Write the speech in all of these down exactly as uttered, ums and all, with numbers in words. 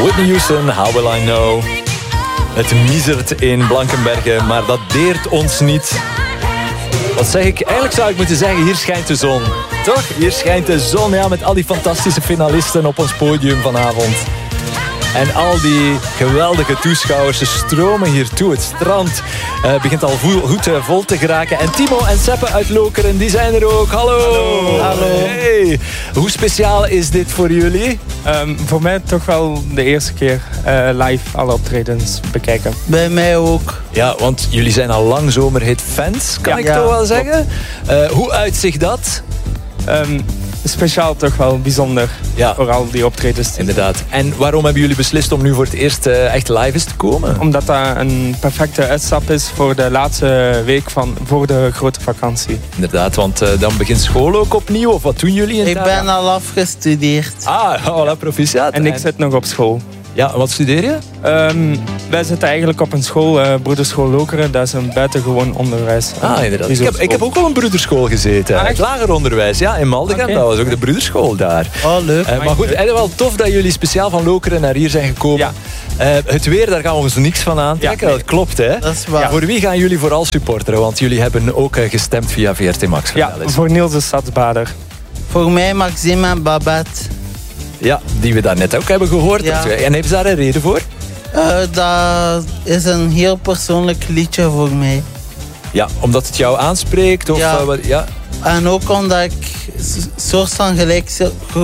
Whitney Houston, How Will I Know. Het miezert in Blankenberge, maar dat deert ons niet. Wat zeg ik? Eigenlijk zou ik moeten zeggen, hier schijnt de zon. Toch? Hier schijnt de zon, ja, met al die fantastische finalisten op ons podium vanavond. En al die geweldige toeschouwers, ze stromen hier toe. Het strand uh, begint al vo- goed uh, vol te geraken. En Timo en Seppe uit Lokeren, die zijn er ook. Hallo! Hallo! Hallo. Hey. Hoe speciaal is dit voor jullie? Um, voor mij toch wel de eerste keer uh, live alle optredens bekijken. Bij mij ook. Ja, want jullie zijn al lang Zomerhit fans, kan Ja. ik Ja, toch wel zeggen. Uh, hoe uitzicht dat? Um, speciaal toch wel bijzonder Ja. voor al die optredens. Inderdaad. En waarom hebben jullie beslist om nu voor het eerst uh, echt live eens te komen? Omdat dat een perfecte uitstap is voor de laatste week van, voor de grote vakantie. Inderdaad, want uh, dan begint school ook opnieuw. Of wat doen jullie in Ik het ben al afgestudeerd. Ah, voilà, proficiat. En ik zit nog op school. Ja, wat studeer je? Um, wij zitten eigenlijk op een school, uh, Broederschool Lokeren. Dat is een buitengewoon onderwijs. Ah, inderdaad. Ik heb, ik heb ook al een broederschool gezeten. Ah, Het lager onderwijs, ja, in Maldegem. Okay. Dat was ook de broederschool daar. Oh, leuk. Uh, maar goed, het is wel tof dat jullie speciaal van Lokeren naar hier zijn gekomen. Ja. Uh, het weer, daar gaan we ons niks van aantrekken. Ja. Dat klopt, hè? Dat is waar. Ja. Voor wie gaan jullie vooral supporteren? Want jullie hebben ook uh, gestemd via V R T Max. Ja, Vertel eens. voor Niels de Stadsbader. Voor mij Maxime en Babette. Ja, die we daarnet ook hebben gehoord. Ja. En heeft ze daar een reden voor? Uh, dat is een heel persoonlijk liedje voor mij. Ja, omdat het jou aanspreekt? Of, Ja. uh, wat, ja. En ook omdat ik een soort van gelijk...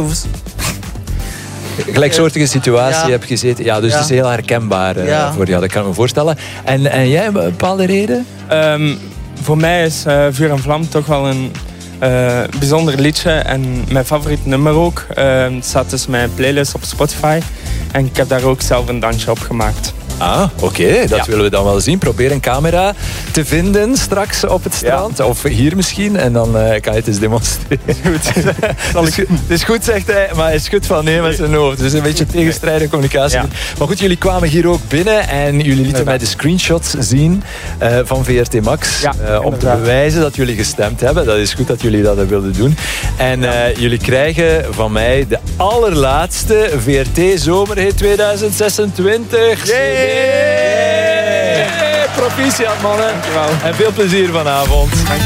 Gelijksoortige situatie Ja. heb gezeten. Ja, dus Ja. het is heel herkenbaar uh, Ja. voor jou, dat kan ik me voorstellen. En, en jij, een bepaalde reden? Um, voor mij is uh, Vuur en Vlam toch wel een uh, bijzonder liedje. En mijn favoriet nummer ook. Uh, het staat dus mijn playlist op Spotify. En ik heb daar ook zelf een dansje op gemaakt. Ah, oké. Okay. Dat Ja. willen we dan wel zien. Probeer een camera te vinden straks op het strand. Of hier misschien. En dan uh, kan je het eens demonstreren. Goed. het, is goed, het is goed, zegt hij. Maar hij schudt van nee met zijn hoofd. Dus een beetje tegenstrijdige communicatie. Ja. Maar goed, jullie kwamen hier ook binnen. En jullie lieten mij de screenshots zien uh, van V R T Max. Ja, uh, om te inderdaad. bewijzen dat jullie gestemd hebben. Dat is goed dat jullie dat wilden doen. En uh, jullie krijgen van mij de allerlaatste V R T Zomerhit tweeduizend zesentwintig. Yay! Proficiat, mannen. Dankjewel. En veel plezier vanavond.